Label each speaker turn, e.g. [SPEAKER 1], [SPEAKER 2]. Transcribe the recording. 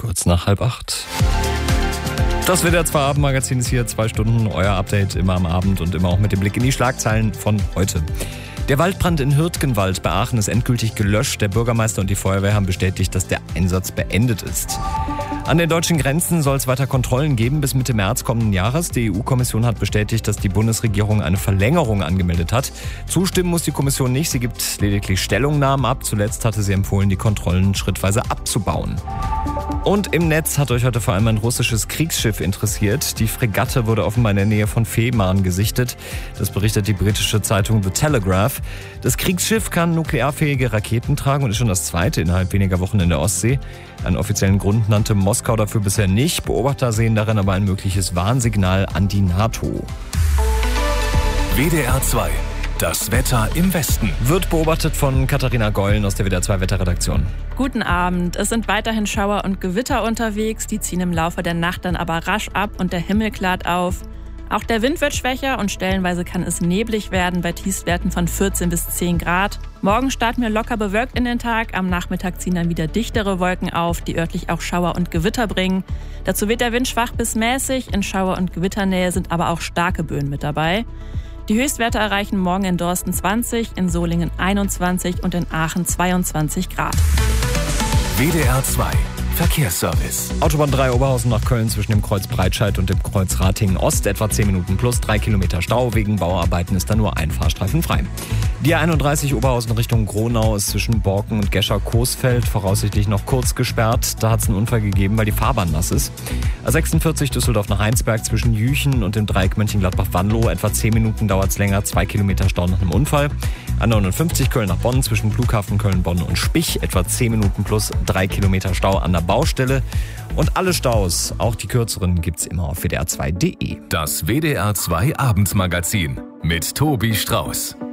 [SPEAKER 1] Kurz nach 7:30. Das WDR 2 Abendmagazin ist hier, 2 Stunden, euer Update immer am Abend und immer auch mit dem Blick in die Schlagzeilen von heute. Der Waldbrand in Hürtgenwald bei Aachen ist endgültig gelöscht. Der Bürgermeister und die Feuerwehr haben bestätigt, dass der Einsatz beendet ist. An den deutschen Grenzen soll es weiter Kontrollen geben bis Mitte März kommenden Jahres. Die EU-Kommission hat bestätigt, dass die Bundesregierung eine Verlängerung angemeldet hat. Zustimmen muss die Kommission nicht, sie gibt lediglich Stellungnahmen ab. Zuletzt hatte sie empfohlen, die Kontrollen schrittweise abzubauen. Und im Netz hat euch heute vor allem ein russisches Kriegsschiff interessiert. Die Fregatte wurde offenbar in der Nähe von Fehmarn gesichtet. Das berichtet die britische Zeitung The Telegraph. Das Kriegsschiff kann nuklearfähige Raketen tragen und ist schon das zweite innerhalb weniger Wochen in der Ostsee. Einen offiziellen Grund nannte Moskau dafür bisher nicht. Beobachter sehen darin aber ein mögliches Warnsignal an die NATO.
[SPEAKER 2] WDR 2. Das Wetter im Westen.
[SPEAKER 1] Wird beobachtet von Katharina Geulen aus der WDR 2 Wetterredaktion.
[SPEAKER 3] Guten Abend. Es sind weiterhin Schauer und Gewitter unterwegs. Die ziehen im Laufe der Nacht dann aber rasch ab und der Himmel klart auf. Auch der Wind wird schwächer und stellenweise kann es neblig werden bei Tiefstwerten von 14 bis 10 Grad. Morgen starten wir locker bewölkt in den Tag. Am Nachmittag ziehen dann wieder dichtere Wolken auf, die örtlich auch Schauer und Gewitter bringen. Dazu wird der Wind schwach bis mäßig. In Schauer- und Gewitternähe sind aber auch starke Böen mit dabei. Die Höchstwerte erreichen morgen in Dorsten 20, in Solingen 21 und in Aachen 22 Grad.
[SPEAKER 2] WDR 2 Verkehrsservice.
[SPEAKER 1] Autobahn 3 Oberhausen nach Köln zwischen dem Kreuz Breitscheid und dem Kreuz Ratingen Ost. Etwa 10 Minuten plus 3 Kilometer Stau. Wegen Bauarbeiten ist da nur ein Fahrstreifen frei. Die A31 Oberhausen Richtung Gronau ist zwischen Borken und Gescher-Coesfeld voraussichtlich noch kurz gesperrt. Da hat es einen Unfall gegeben, weil die Fahrbahn nass ist. A46 Düsseldorf nach Heinsberg zwischen Jüchen und dem Dreieck Mönchengladbach-Wanlo. Etwa 10 Minuten dauert es länger, 2 Kilometer Stau nach einem Unfall. A59 Köln nach Bonn zwischen Flughafen Köln-Bonn und Spich. Etwa 10 Minuten plus 3 Kilometer Stau an der Baustelle. Und alle Staus, auch die kürzeren, gibt's immer auf wdr2.de.
[SPEAKER 2] Das WDR 2 Abendmagazin mit Tobi Strauß.